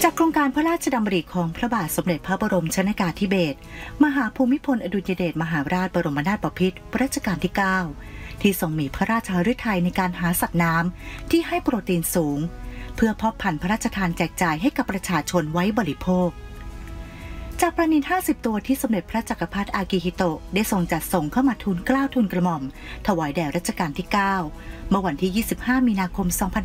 จากโครงการพระราชดำริของพระบาทสมเด็จพระบรมชนกาธิเบศรมหาภูมิพลอดุลยเดชมหาราชบรมนาถบพิตรรัชกาลที่ 9 ที่ทรงมีพระราชฤทัยในการหาสัตว์น้ำที่ให้โปรตีนสูงเพื่อเพาะพันธุ์พระราชทานแจกจ่ายให้กับประชาชนไว้บริโภคจากปลานิล50 ตัวที่สมเด็จพระจักรพรรดิอากิฮิโตะได้ทรงจัดส่งเข้ามาทูลเกล้าทูลกระหม่อมถวายแด่รัชกาลที่ 9 เมื่อวันที่ 25 มีนาคม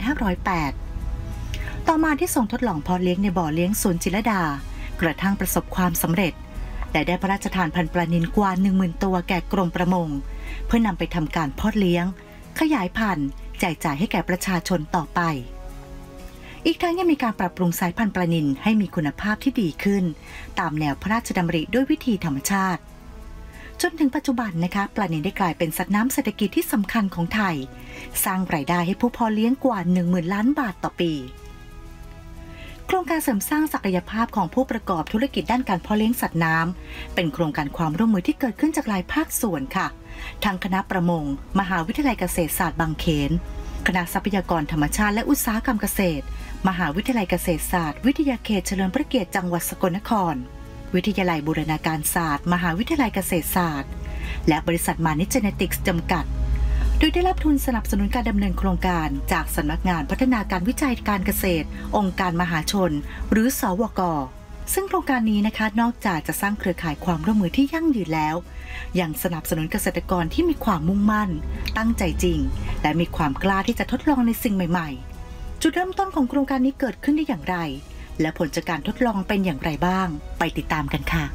2508 ต่อมาที่ทรงทดลองเพาะเลี้ยงในบ่อเลี้ยงสวนจิรดากระทั่งประสบความสำเร็จและได้พระราชทานพันธุ์ปลานิลกว่า 10,000 ตัวแก่กรมประมงเพื่อนำไปทำการเพาะเลี้ยงขยายพันธุ์แจกจ่ายให้แก่ประชาชนต่อไปอีกทั้งยังมีการปรับปรุงสายพันธุ์ปลานิลให้มีคุณภาพที่ดีขึ้นตามแนวพระราชดำริด้วยวิธีธรรมชาติจนถึงปัจจุบันนะคะปลานิลได้กลายเป็นสัตว์น้ำเศรษฐกิจที่สำคัญของไทยสร้างรายได้ให้ผู้เพาะเลี้ยงกว่า 10,000 ล้านบาทต่อปีโครงการเสริมสร้างศักยภาพของผู้ประกอบธุรกิจด้านการเพาะเลี้ยงสัตว์น้ำเป็นโครงการความร่วมมือที่เกิดขึ้นจากหลายภาคส่วนค่ะทั้งคณะประมงมหาวิทยาลัยเกษตรศาสตร์บางเขนคณะทรัพยากรธรรมชาติและอุตสาหกรรมเกษตรมหาวิทยาลัยเกษตรศาสตร์วิทยาเขตเฉลิมพระเกียรติจังหวัดสกลนครวิทยาลัยบูรณาการศาสตร์มหาวิทยาลัยเกษตรศาสตร์และบริษัทมานิเจเนติกส์จำกัดโดยได้รับทุนสนับสนุนการดำเนินโครงการจากสำนักงานพัฒนาการวิจัยการเกษตรองค์การมหาชนหรือสวก.ซึ่งโครงการนี้นะคะนอกจากจะสร้างเครือข่ายความร่วมมือที่ยั่งยืนแล้วยังสนับสนุนเกษตรกรที่มีความมุ่งมั่นตั้งใจจริงและมีความกล้าที่จะทดลองในสิ่งใหม่ๆจุดเริ่มต้นของโครงการนี้เกิดขึ้นได้อย่างไรและผลจากการทดลองเป็นอย่างไรบ้างไปติดตามกันค่ะ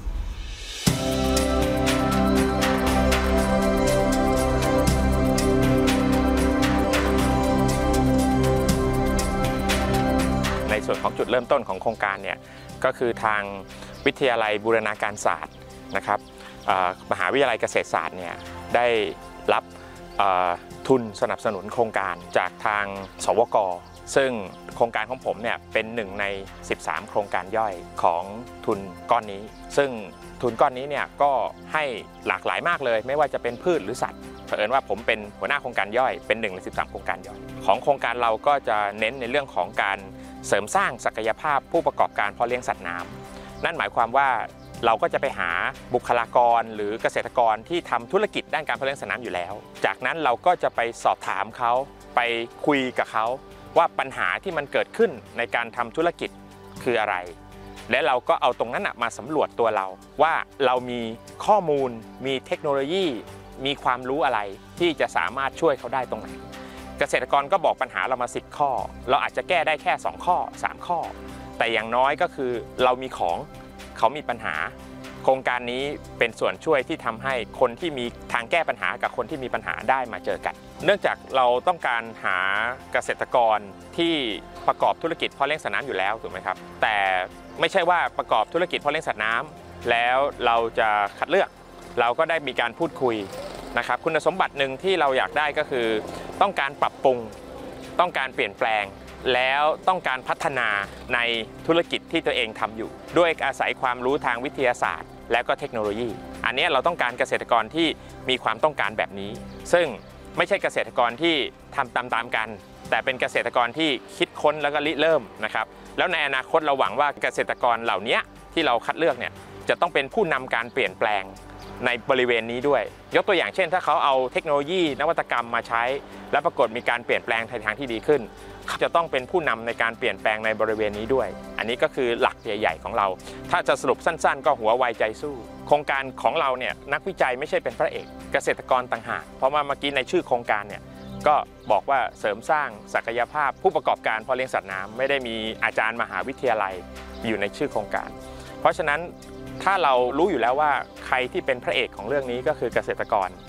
ในส่วนของจุดเริ่มต้นของโครงการเนี่ยก็คือทางวิทยาลัยบูรณาการศาสตร์นะครับมหาวิทยาลัยเกษตรศาสตร์เนี่ยได้รับทุนสนับสนุนโครงการจากทางสวก.ซึ่งโครงการของผมเนี่ยเป็นหนึ่งใน13โครงการย่อยของทุนก้อนนี้ซึ่งทุนก้อนนี้เนี่ยก็ให้หลากหลายมากเลยไม่ว่าจะเป็นพืชหรือสัตว์เผอิญว่าผมเป็นหัวหน้าโครงการย่อยเป็น1ใน13โครงการย่อยของโครงการเราก็จะเน้นในเรื่องของการเสริมสร้างศักยภาพผู้ประกอบการเพาะเลี้ยงสัตว์น้ำนั่นหมายความว่าเราก็จะไปหาบุคลากรหรือเกษตรกรที่ทำธุรกิจด้านการเพาะเลี้ยงสัตว์น้ำอยู่แล้วจากนั้นเราก็จะไปสอบถามเขาไปคุยกับเขาว่าปัญหาที่มันเกิดขึ้นในการทำธุรกิจคืออะไรและเราก็เอาตรงนั้นมาสำรวจตัวเราว่าเรามีข้อมูลมีเทคโนโลยีมีความรู้อะไรที่จะสามารถช่วยเขาได้ตรงไหนเกษตรกรก็บอกปัญหาเรามา10ข้อเราอาจจะแก้ได้แค่2ข้อ3ข้อแต่อย่างน้อยก็คือเรามีของเขามีปัญหาโครงการนี้เป็นส่วนช่วยที่ทำให้คนที่มีทางแก้ปัญหากับคนที่มีปัญหาได้มาเจอกันเนื่องจากเราต้องการหาเกษตรกรที่ประกอบธุรกิจเพาะเลี้ยงสัตว์น้ำอยู่แล้วถูกไหมครับแต่ไม่ใช่ว่าประกอบธุรกิจเพาะเลี้ยงสัตว์น้ำแล้วเราจะคัดเลือกเราก็ได้มีการพูดคุยนะครับคุณสมบัติหนึ่งที่เราอยากได้ก็คือต้องการปรับปรุงต้องการเปลี่ยนแปลงแล้วต้องการพัฒนาในธุรกิจที่ตัวเองทำอยู่ด้วยอาศัยความรู้ทางวิทยาศาสตร์และก็เทคโนโลยีอันนี้เราต้องการเกษตรกรที่มีความต้องการแบบนี้ซึ่งไม่ใช่เกษตรกรที่ทำตามกันแต่เป็นเกษตรกรที่คิดค้นแล้วก็ริเริ่มนะครับแล้วในอนาคตเราหวังว่าเกษตรกรเหล่านี้ที่เราคัดเลือกเนี่ยจะต้องเป็นผู้นำการเปลี่ยนแปลงในบริเวณนี้ด้วยยกตัวอย่างเช่นถ้าเขาเอาเทคโนโลยีนวัตกรรมมาใช้และปรากฏมีการเปลี่ยนแปลงในทางที่ดีขึ้นจะต้องเป็นผู้นำในการเปลี่ยนแปลงในบริเวณนี้ด้วยอันนี้ก็คือหลักใหญ่ๆของเราถ้าจะสรุปสั้นๆก็หัวไวใจสู้โครงการของเราเนี่ยนักวิจัยไม่ใช่เป็นพระเอกเกษตรกรต่างหากเพราะว่าเมื่อกี้ในชื่อโครงการเนี่ยก็บอกว่าเสริมสร้างศักยภาพผู้ประกอบการเพาะเลี้ยงสัตว์น้ำไม่ได้มีอาจารย์มหาวิทยาลัยอยู่ในชื่อโครงการเพราะฉะนั้นถ้าเรารู้อยู่แล้วว่าใครที่เป็นพระเอกของเรื่องนี้ก็คือเกษตรกร